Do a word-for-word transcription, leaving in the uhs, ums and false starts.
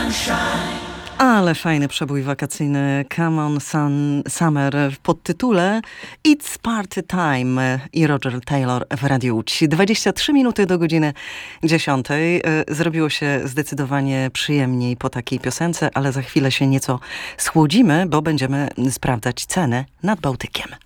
Ale fajny przebój wakacyjny Come on Sun, Summer w podtytule It's Party Time i Roger Taylor w Radiu Łódź. dwadzieścia trzy minuty do godziny dziesiątej. Zrobiło się zdecydowanie przyjemniej po takiej piosence, ale za chwilę się nieco schłodzimy, bo będziemy sprawdzać cenę nad Bałtykiem.